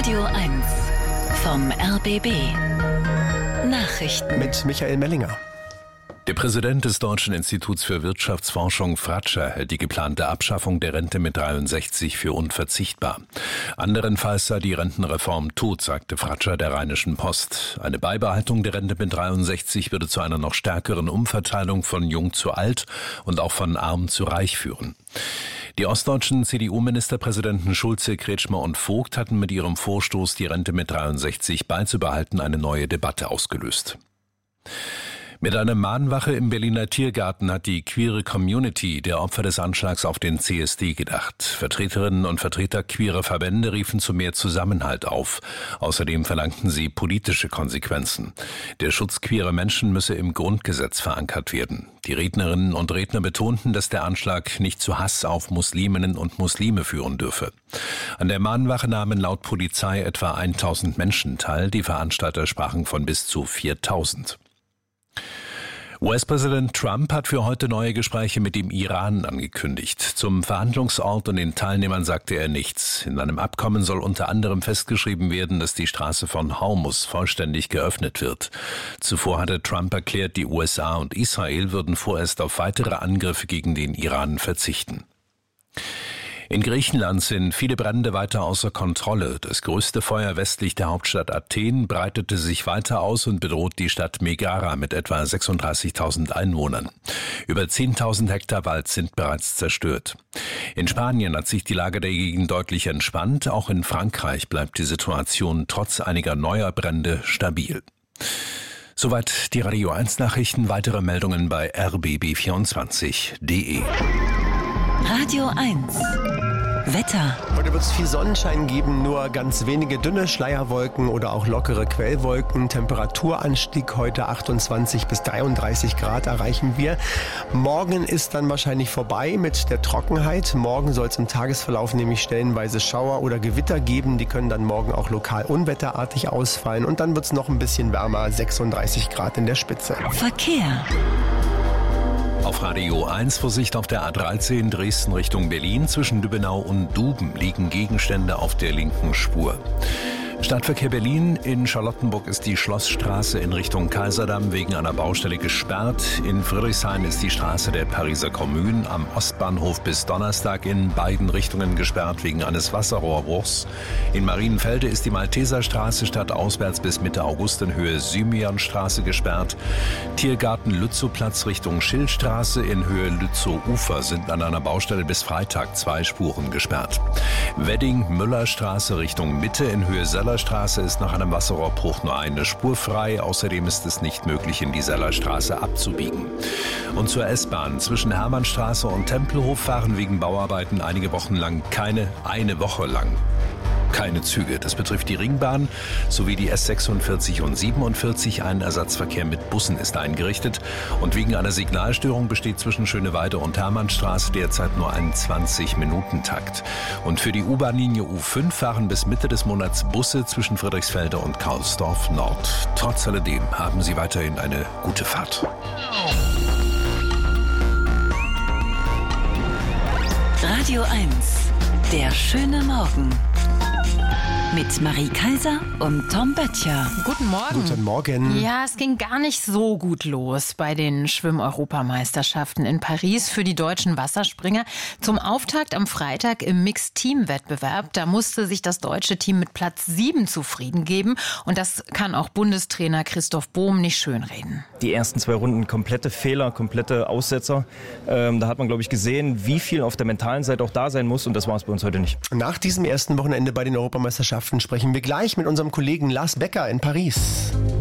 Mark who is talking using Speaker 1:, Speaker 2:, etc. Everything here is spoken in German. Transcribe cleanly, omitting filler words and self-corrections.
Speaker 1: Radio 1 vom RBB. Nachrichten
Speaker 2: mit Michael Mellinger.
Speaker 3: Der Präsident des Deutschen Instituts für Wirtschaftsforschung, Fratscher, hält die geplante Abschaffung der Rente mit 63 für unverzichtbar. Anderenfalls sei die Rentenreform tot, sagte Fratscher der Rheinischen Post. Eine Beibehaltung der Rente mit 63 würde zu einer noch stärkeren Umverteilung von jung zu alt und auch von arm zu reich führen. Die ostdeutschen CDU-Ministerpräsidenten Schulze, Kretschmer und Vogt hatten mit ihrem Vorstoß, die Rente mit 63 beizubehalten, eine neue Debatte ausgelöst. Mit einer Mahnwache im Berliner Tiergarten hat die queere Community der Opfer des Anschlags auf den CSD gedacht. Vertreterinnen und Vertreter queerer Verbände riefen zu mehr Zusammenhalt auf. Außerdem verlangten sie politische Konsequenzen. Der Schutz queerer Menschen müsse im Grundgesetz verankert werden. Die Rednerinnen und Redner betonten, dass der Anschlag nicht zu Hass auf Musliminnen und Muslime führen dürfe. An der Mahnwache nahmen laut Polizei etwa 1000 Menschen teil. Die Veranstalter sprachen von bis zu 4000. US-Präsident Trump hat für heute neue Gespräche mit dem Iran angekündigt. Zum Verhandlungsort und den Teilnehmern sagte er nichts. In einem Abkommen soll unter anderem festgeschrieben werden, dass die Straße von Hormuz vollständig geöffnet wird. Zuvor hatte Trump erklärt, die USA und Israel würden vorerst auf weitere Angriffe gegen den Iran verzichten. In Griechenland sind viele Brände weiter außer Kontrolle. Das größte Feuer westlich der Hauptstadt Athen breitete sich weiter aus und bedroht die Stadt Megara mit etwa 36.000 Einwohnern. Über 10.000 Hektar Wald sind bereits zerstört. In Spanien hat sich die Lage der Gegend deutlich entspannt. Auch in Frankreich bleibt die Situation trotz einiger neuer Brände stabil. Soweit die Radio 1 Nachrichten. Weitere Meldungen bei rbb24.de.
Speaker 1: Radio 1 Wetter.
Speaker 2: Heute wird es viel Sonnenschein geben, nur ganz wenige dünne Schleierwolken oder auch lockere Quellwolken. Temperaturanstieg heute 28 bis 33 Grad erreichen wir. Morgen ist dann wahrscheinlich vorbei mit der Trockenheit. Morgen soll es im Tagesverlauf nämlich stellenweise Schauer oder Gewitter geben. Die können dann morgen auch lokal unwetterartig ausfallen. Und dann wird es noch ein bisschen wärmer, 36 Grad in der Spitze.
Speaker 1: Verkehr.
Speaker 3: Auf Radio 1 Vorsicht auf der A13 Dresden Richtung Berlin. Zwischen Lübbenau und Duben liegen Gegenstände auf der linken Spur. Stadtverkehr Berlin. In Charlottenburg ist die Schlossstraße in Richtung Kaiserdamm wegen einer Baustelle gesperrt. In Friedrichshain ist die Straße der Pariser Kommune am Ostbahnhof bis Donnerstag in beiden Richtungen gesperrt wegen eines Wasserrohrbruchs. In Marienfelde ist die Malteserstraße stadtauswärts bis Mitte August in Höhe Symianstraße gesperrt. Tiergarten Lützowplatz Richtung Schildstraße in Höhe Lützow-Ufer sind an einer Baustelle bis Freitag 2 Spuren gesperrt. Wedding-Müllerstraße Richtung Mitte in Höhe Sellerstraße ist nach einem Wasserrohrbruch nur eine Spur frei. Außerdem ist es nicht möglich, in die Sellerstraße abzubiegen. Und zur S-Bahn. Zwischen Hermannstraße und Tempelhof fahren wegen Bauarbeiten eine Woche lang keine Züge. Das betrifft die Ringbahn sowie die S46 und 47. Ein Ersatzverkehr mit Bussen ist eingerichtet. Und wegen einer Signalstörung besteht zwischen Schöneweide und Hermannstraße derzeit nur ein 20-Minuten-Takt. Und für die U-Bahn-Linie U5 fahren bis Mitte des Monats Busse zwischen Friedrichsfelde und Kaulsdorf Nord. Trotz alledem haben Sie weiterhin eine gute Fahrt.
Speaker 1: Radio 1 Der schöne Morgen. Mit Marie Kaiser und Tom Böttcher.
Speaker 4: Guten Morgen.
Speaker 2: Guten Morgen.
Speaker 4: Ja, es ging gar nicht so gut los bei den Schwimm-Europameisterschaften in Paris für die deutschen Wasserspringer. Zum Auftakt am Freitag im Mixed-Team-Wettbewerb, da musste sich das deutsche Team mit Platz 7 zufrieden geben. Und das kann auch Bundestrainer Christoph Bohm nicht schönreden.
Speaker 5: Die ersten 2 Runden komplette Fehler, komplette Aussetzer. Da hat man, glaube ich, gesehen, wie viel auf der mentalen Seite auch da sein muss. Und das war es bei uns heute nicht.
Speaker 2: Nach diesem ersten Wochenende bei den Europameisterschaften sprechen wir gleich mit unserem Kollegen Lars Becker in Paris.